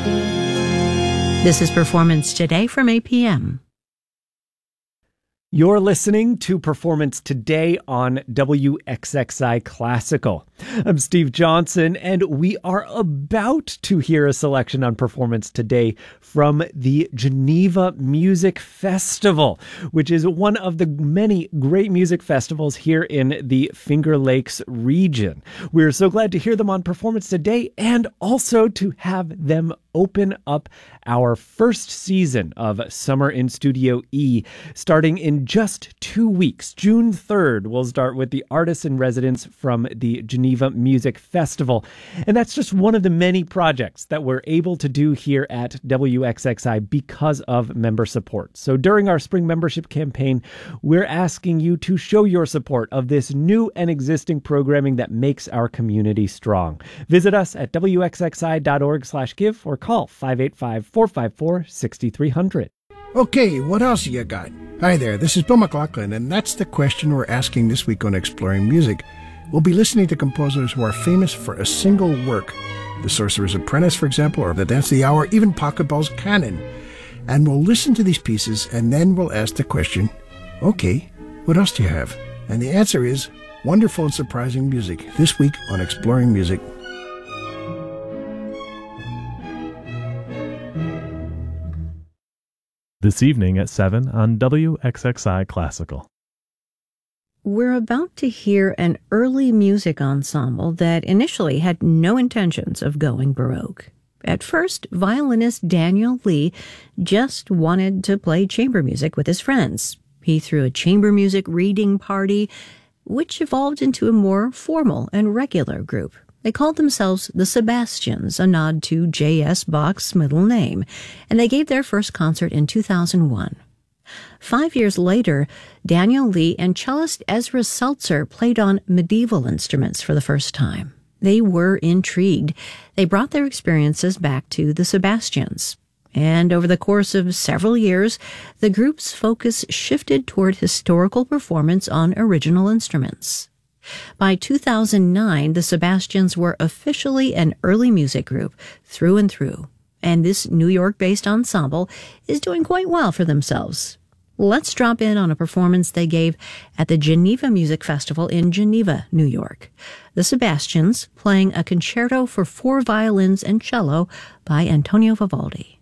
This is Performance Today from APM. You're listening to Performance Today on WXXI Classical. I'm Steve Johnson, and we are about to hear a selection on Performance Today from the Geneva Music Festival, which is one of the many great music festivals here in the Finger Lakes region. We're so glad to hear them on Performance Today and also to have them open up our first season of Summer in Studio E, starting in just 2 weeks. June 3rd, we'll start with the artists in residence from the Geneva Music Festival. And that's just one of the many projects that we're able to do here at WXXI because of member support. So during our spring membership campaign, we're asking you to show your support of this new and existing programming that makes our community strong. Visit us at wxxi.org/give or call 585-454-6300. Okay, what else you got? Hi there, this is Bill McLaughlin, and that's the question we're asking this week on Exploring Music. We'll be listening to composers who are famous for a single work. The Sorcerer's Apprentice, for example, or The Dance of the Hour, even Pachelbel's Canon. And we'll listen to these pieces, and then we'll ask the question, okay, what else do you have? And the answer is wonderful and surprising music, this week on Exploring Music. This evening at 7 on WXXI Classical. We're about to hear an early music ensemble that initially had no intentions of going Baroque. At first, violinist Daniel Lee just wanted to play chamber music with his friends. He threw a chamber music reading party, which evolved into a more formal and regular group. They called themselves the Sebastians, a nod to J.S. Bach's middle name, and they gave their first concert in 2001. 5 years later, Daniel Lee and cellist Ezra Seltzer played on medieval instruments for the first time. They were intrigued. They brought their experiences back to the Sebastians. And over the course of several years, the group's focus shifted toward historical performance on original instruments. By 2009, the Sebastians were officially an early music group through and through, and this New York-based ensemble is doing quite well for themselves. Let's drop in on a performance they gave at the Geneva Music Festival in Geneva, New York. The Sebastians playing a concerto for 4 violins and cello by Antonio Vivaldi.